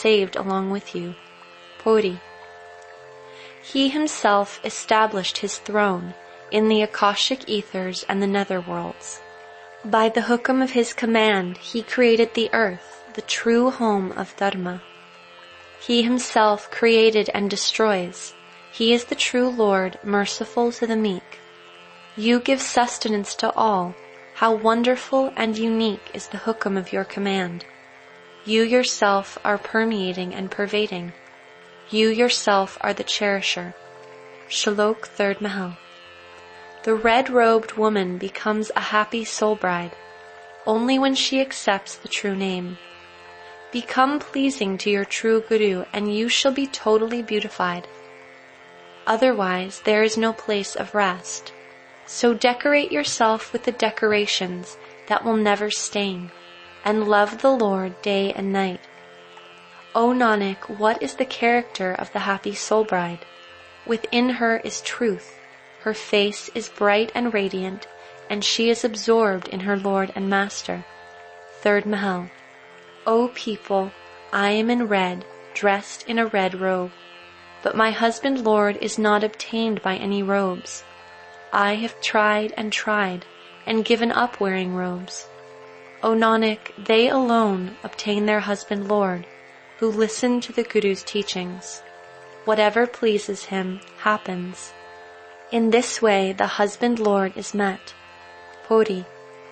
saved along with you. Puri. He himself established his throne in the Akashic ethers and the netherworlds. By the hukam of his command, he created the earth, the true home of Dharma. He himself created and destroys. He is the true Lord, merciful to the meek. You give sustenance to all. How wonderful and unique is the hukam of your command. You yourself are permeating and pervading. You yourself are the cherisher. Shlok 3rd Mahal. The red-robed woman becomes a happy soul bride only when she accepts the true name. Become pleasing to your true Guru and you shall be totally beautified. Otherwise, there is no place of rest. So decorate yourself with the decorations that will never stain, and love the Lord day and night. O Nanak, what is the character of the happy soul bride? Within her is truth. Her face is bright and radiant, and she is absorbed in her Lord and Master. 3rd Mahal. O people, I am in red, dressed in a red robe. But my husband Lord is not obtained by any robes. I have tried and given up wearing robes. O Nanak, they alone obtain their husband Lord, who listen to the Guru's teachings. Whatever pleases him happens. In this way the husband Lord is met. Puri.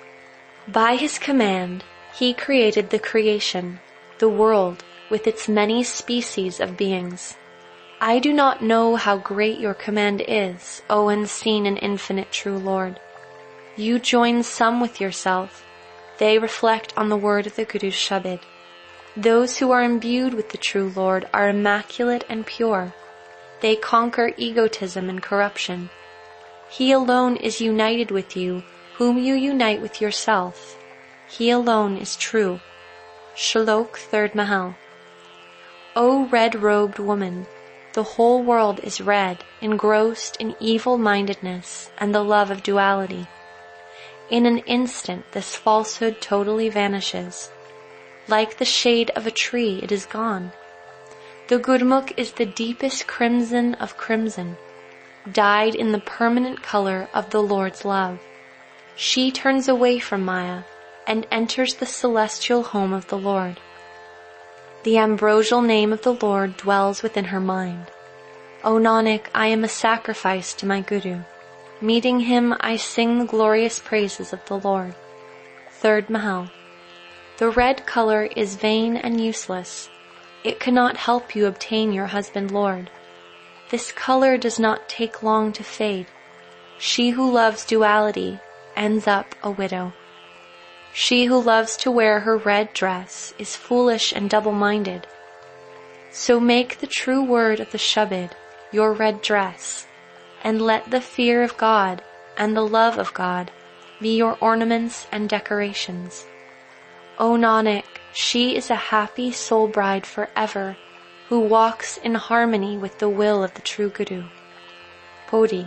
By his command, he created the creation, the world, with its many species of beings. I do not know how great your command is, O unseen and infinite true Lord. You join some with yourself. They reflect on the word of the Guru's Shabad. Those who are imbued with the true Lord are immaculate and pure. They conquer egotism and corruption. He alone is united with you, whom you unite with yourself. He alone is true. Shlok 3rd Mahal. O red-robed woman, the whole world is red, engrossed in evil-mindedness and the love of duality. In an instant, this falsehood totally vanishes. Like the shade of a tree, it is gone. The Gurmukh is the deepest crimson of crimson, dyed in the permanent color of the Lord's love. She turns away from Maya and enters the celestial home of the Lord. The ambrosial name of the Lord dwells within her mind. O Nanak, I am a sacrifice to my Guru. Meeting him, I sing the glorious praises of the Lord. 3rd Mahal. The red color is vain and useless. It cannot help you obtain your husband Lord. This color does not take long to fade. She who loves duality ends up a widow. She who loves to wear her red dress is foolish and double-minded. So make the true word of the Shabad your red dress, and let the fear of God and the love of God be your ornaments and decorations. O Nanak, she is a happy soul bride forever, who walks in harmony with the will of the true Guru. Puri.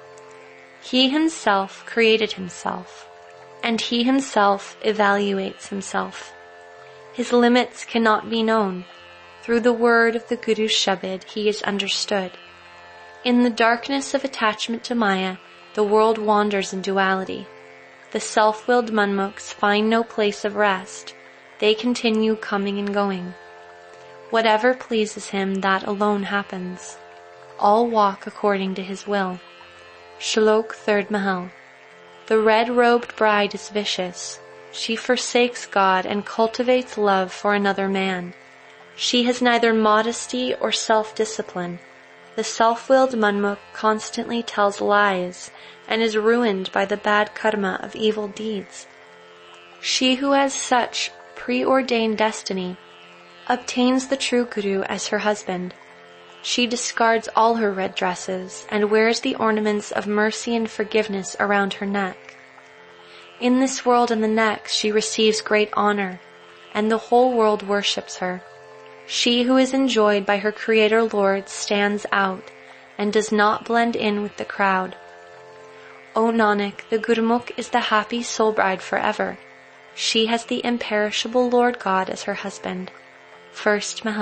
He himself created himself, and he himself evaluates himself. His limits cannot be known. Through the word of the Guru's Shabad, he is understood. In the darkness of attachment to Maya, the world wanders in duality. The self-willed Manmukhs find no place of rest. They continue coming and going. Whatever pleases him, that alone happens. All walk according to his will. Shlok 3rd Mahal. The red-robed bride is vicious. She forsakes God and cultivates love for another man. She has neither modesty or self-discipline. The self-willed Manmukh constantly tells lies and is ruined by the bad karma of evil deeds. She who has such preordained destiny obtains the true Guru as her husband. She discards all her red dresses and wears the ornaments of mercy and forgiveness around her neck. In this world and the next she receives great honor, and the whole world worships her. She who is enjoyed by her Creator Lord stands out and does not blend in with the crowd. O Nanak, the Gurmukh is the happy soul bride forever. She has the imperishable Lord God as her husband. 1st Mahal.